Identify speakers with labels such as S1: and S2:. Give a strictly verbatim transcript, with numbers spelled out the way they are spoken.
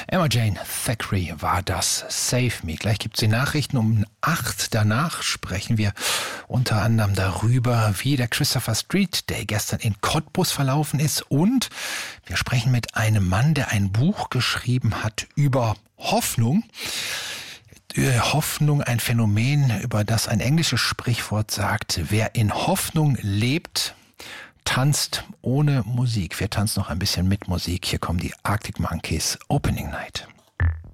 S1: Emma Jane Thackeray war das. Save Me. Gleich gibt's die Nachrichten um acht. Danach sprechen wir unter anderem darüber, wie der Christopher Street Day gestern in Cottbus verlaufen ist. Und wir sprechen mit einem Mann, der ein Buch geschrieben hat über Hoffnung. Hoffnung, ein Phänomen, über das ein englisches Sprichwort sagt, wer in Hoffnung lebt, tanzt ohne Musik. Wir tanzen noch ein bisschen mit Musik. Hier kommen die Arctic Monkeys, Opening Night.